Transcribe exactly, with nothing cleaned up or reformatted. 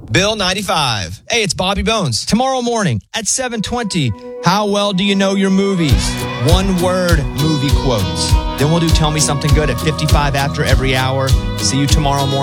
Bill ninety-five. Hey, it's Bobby Bones. Tomorrow morning at seven twenty, how well do you know your movies? One word movie quotes. Then we'll do Tell Me Something Good at fifty-five after every hour. See you tomorrow morning.